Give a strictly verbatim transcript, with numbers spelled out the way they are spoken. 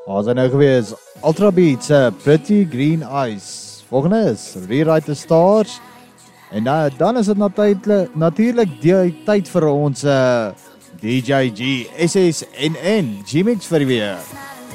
Ons is nou gewees, Ultra Beats, uh, Pretty Green Eyes. Volgende is Rewrite the Stars. En uh, dan is dit natuurlijk, natuurlijk die tyd vir ons uh, D J G, S S N N, G-Mix vir weer.